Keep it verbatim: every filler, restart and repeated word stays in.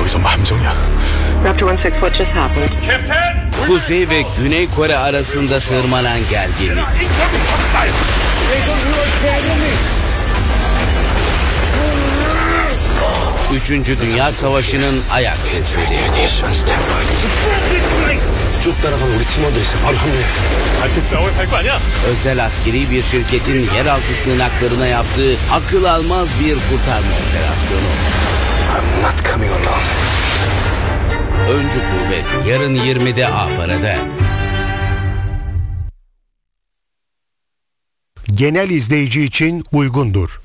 여기서 뭐 함정이야? Raptor one six, what just happened? Kuzey ve Güney Kore arasında tırmanan gerginlik. Üçüncü Dünya Savaşı'nın ayak sesleri. 쭉 따라가면 우리 팀원들 있어. 바로 합류해. 같이 싸울 할 거 아니야? Özel askeri bir şirketin yeraltı sığınaklarına yaptığı akıl almaz bir kurtarma operasyonu. I'm not coming alone. Öncü Kuvvet yarın yirmide A-Para'da. Genel izleyici için uygundur.